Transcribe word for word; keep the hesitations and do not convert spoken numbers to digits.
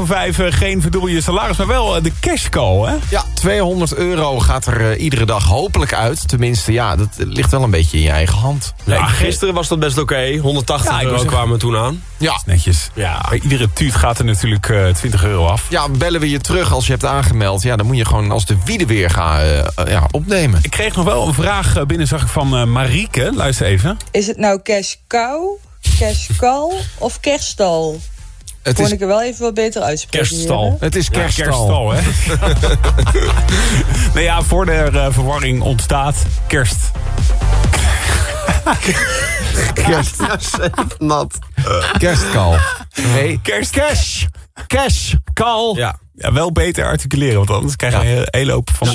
van vijf, uh, geen verdubbel je salaris, maar wel uh, de cashcall, hè? Ja, tweehonderd euro gaat er uh, iedere dag hopelijk uit. Tenminste, ja, dat ligt wel een beetje in je eigen hand. Ja, Nee, gisteren was dat best oké. Okay. honderdtachtig Ja, ik euro was kwamen we toen aan. Ja. Netjes. Ja. Bij iedere tuut gaat er natuurlijk uh, twintig euro af. Ja, bellen we je terug als je hebt aangemeld. Ja, dan moet je gewoon als de wiede weer gaan uh, ja, opnemen. Ik kreeg nog wel een vraag binnen, zag ik, van uh, Marieke. Luister even. Is het nou cash cow, cash call of kerststal? Het Kon is, ik er wel even wat beter uitspreken. Kerststal. heren? het is Ja, kerststal. kerststal, hè? Nou ja, voor de uh, verwarring ontstaat kerst. Kerst. Nat. Kerstkal. Nee, Kerst. cash. Cash. Kal. Ja. Ja, wel beter articuleren, want anders krijg je Ja. een hele, hele hoop van